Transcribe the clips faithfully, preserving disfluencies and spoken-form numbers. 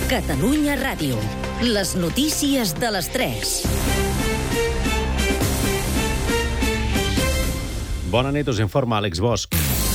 Catalunya Ràdio. Les notícies de les tres. Bona nit, us informa Àlex Bosch.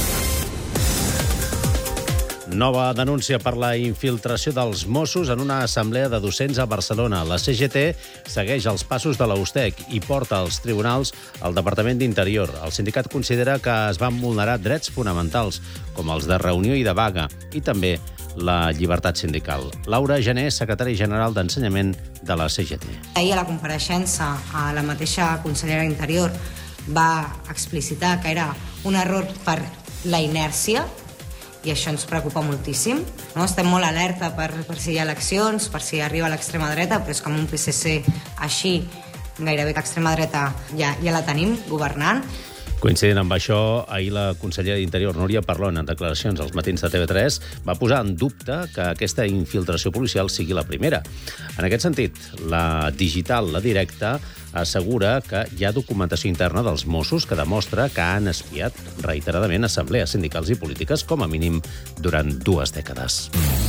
Nova denúncia per la infiltració dels Mossos en una assemblea de docents a Barcelona. La C G T segueix els passos de la U S T E C i porta als tribunals al Departament d'Interior. El sindicat considera que es van vulnerar drets fonamentals, com els de reunió i de vaga, i també la llibertat sindical. Laura Gené, secretària general d'Ensenyament de la C G T. Ahir a la compareixença a la mateixa consellera d'Interior va explicitar que era un error per la inèrcia, i això ens preocupa moltíssim. No? Estem molt alerta per, per si hi ha eleccions, per si arriba l'extrema dreta, però és que amb un P S C així, gairebé que extrema dreta ja, ja la tenim governant. Coincidint amb això, ahir la consellera d'Interior, Núria Parlon, en declaracions als matins de T V tres, va posar en dubte que aquesta infiltració policial sigui la primera. En aquest sentit, la digital, la directa, assegura que hi ha documentació interna dels Mossos que demostra que han espiat reiteradament assemblees sindicals i polítiques, com a mínim durant dues dècades.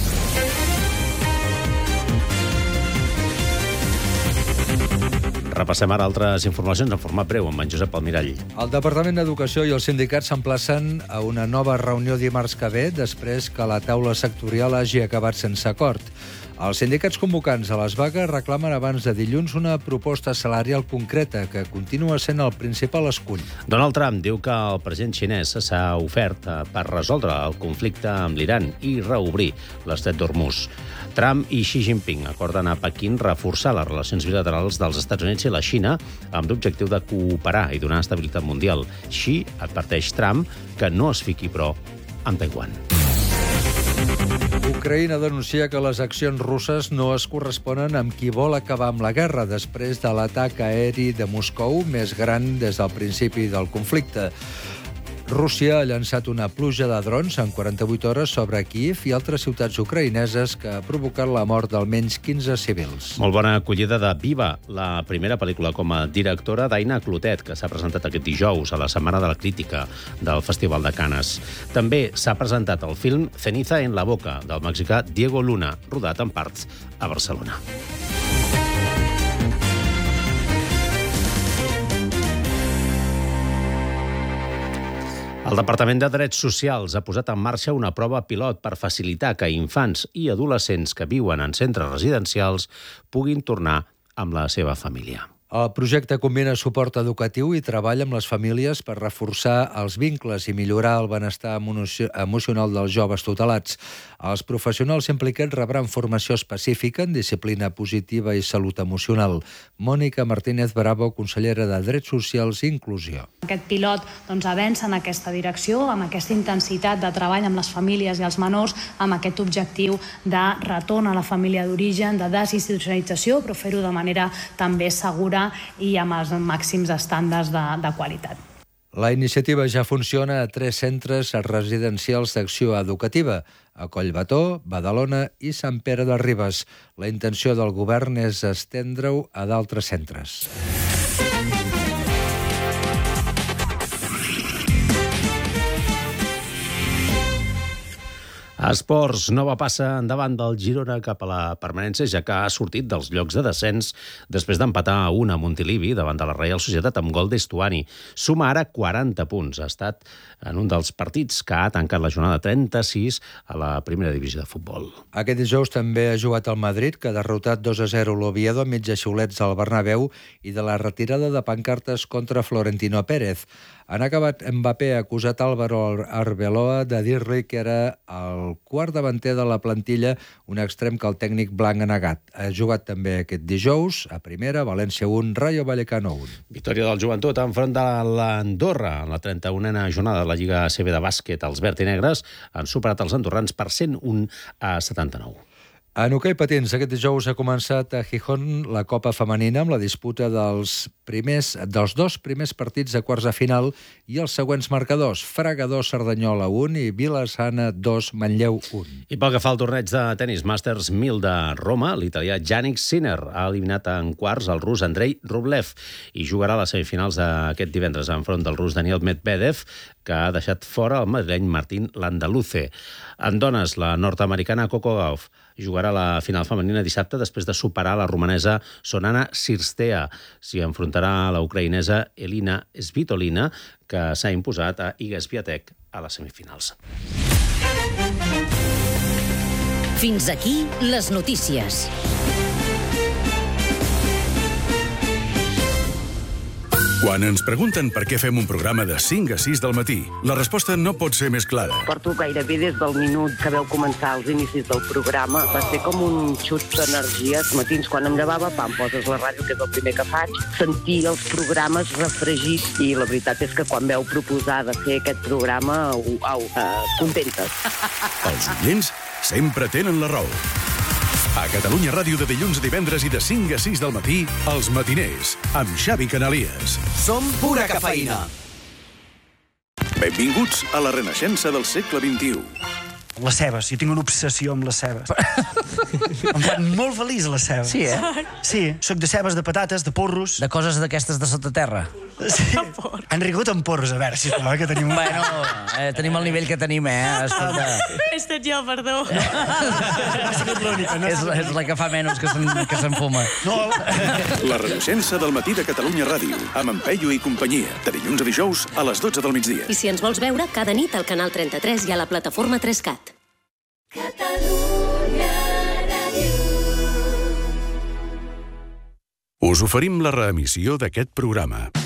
Repassem ara altres informacions en format breu amb en Josep Almirall. El Departament d'Educació i els sindicats s'emplacen a una nova reunió dimarts que ve després que la taula sectorial hagi acabat sense acord. Els sindicats convocants a les vagues reclamen abans de dilluns una proposta salarial concreta que continua sent el principal escull. Donald Trump diu que el president xinès s'ha ofert per resoldre el conflicte amb l'Iran i reobrir l'estret d'Hormuz. Trump i Xi Jinping acorden a Pequín reforçar les relacions bilaterals dels Estats Units i la Xina amb l'objectiu de cooperar i donar estabilitat mundial. Xi adverteix Trump que no es fiqui, però, amb Taiwan. Ucraïna denuncia que les accions russes no es corresponen amb qui vol acabar amb la guerra després de l'atac aeri de Moscou més gran des del principi del conflicte. Rússia ha llançat una pluja de drons en quaranta-vuit hores sobre Kíev i altres ciutats ucraïneses que ha provocat la mort d'almenys quinze civils. Molt bona acollida de Viva, la primera pel·lícula com a directora d'Aina Clotet, que s'ha presentat aquest dijous a la Setmana de la Crítica del Festival de Canes. També s'ha presentat el film Ceniza en la boca, del mexicà Diego Luna, rodat en parts a Barcelona. El Departament de Drets Socials ha posat en marxa una prova pilot per facilitar que infants i adolescents que viuen en centres residencials puguin tornar amb la seva família. El projecte combina suport educatiu i treball amb les famílies per reforçar els vincles i millorar el benestar emocional dels joves tutelats. Els professionals implicats rebran formació específica en disciplina positiva i salut emocional. Mònica Martínez Bravo, consellera de Drets Socials i Inclusió. Aquest pilot doncs, avança en aquesta direcció, amb aquesta intensitat de treball amb les famílies i els menors, amb aquest objectiu de retorn a la família d'origen, de desinstitucionalització, però fer-ho de manera també segura i amb els màxims estàndards de, de qualitat. La iniciativa ja funciona a tres centres residencials d'acció educativa, a Collbató, Badalona i Sant Pere de Ribes. La intenció del govern és estendre-ho a d'altres centres. Esports, nova passa endavant del Girona cap a la permanència, ja que ha sortit dels llocs de descens després d'empatar a una a Montilivi davant de la Reial Societat amb gol d'Estuani. Suma ara quaranta punts. Ha estat en un dels partits que ha tancat la jornada trenta-sis a la primera divisió de futbol. Aquest dijous també ha jugat el Madrid, que ha derrotat dos a zero l'Oviedo amb mitja xiulets al Bernabéu i de la retirada de pancartes contra Florentino Pérez. Han acabat Mbappé acusat Álvaro Arbeloa de dir-li que era el quart davanter de la plantilla, un extrem que el tècnic blanc ha negat. Ha jugat també aquest dijous, a primera, València un, Rayo Vallecano un. Victòria del Joventut enfront de l'Andorra en la trenta-unena jornada de la Lliga A C B de bàsquet. Els verd i negres han superat els andorrans per cent un a setanta-nou. En hoquei patins, aquest dijous ha començat a Gijón la Copa Femenina amb la disputa dels primers dels dos primers partits de quarts de final i els següents marcadors: Fraga dos, Cerdanyola un i Vila-sana dos, Manlleu un. I pel que fa al torneig de tenis Masters mil de Roma, l'italià Jannik Sinner ha eliminat en quarts el rus Andrei Rublev i jugarà a les semifinals d'aquest divendres enfront del rus Daniel Medvedev que ha deixat fora el madrileny Martín Landaluce. En dones, la nord-americana Coco Gauff jugarà la final femenina dissabte després de superar la romanesa Sonana Cirstea. S'hi enfrontarà a la ucraïnesa Elina Svitolina, que s'ha imposat a Iga Swiatek a les semifinals. Fins aquí les notícies. Quan ens pregunten per què fem un programa de cinc a sis del matí, la resposta no pot ser més clara. Porto gairebé des del minut que veu començar els inicis del programa. Va ser com un xut d'energia. Els matins, quan em llevava, pam, poses la ràdio, que és el primer que faig, sentir els programes refregits. I la veritat és que quan veu proposar de fer aquest programa, au, au, uh, contentes. Els oients sempre tenen la raó. A Catalunya Ràdio de dilluns a divendres i de cinc a sis del matí, Els Matiners, amb Xavi Canalies. Som pura cafeïna. Benvinguts a la renaixença del segle vint-i-u. Les cebes, jo tinc una obsessió amb les cebes. Em fan molt feliç les cebes. Sí, eh? Sí, soc de cebes, de patates, de porros. De coses d'aquestes de sota terra. Sí. Han rigut amb porros, a veure, sisplau, que tenim... Bueno, eh, tenim el nivell que tenim, eh? Escolta. He estat jo, perdó. Ha sigut l'única, no? És, és la que fa menys que s'enfuma. No. La renaixença del matí de Catalunya Ràdio, amb en Peyu i companyia, de dilluns a dijous a les dotze del migdia. I si ens vols veure, cada nit al canal trenta-tres i a la plataforma tres cat. Catalunya Ràdio. Us oferim la reemissió d'aquest programa.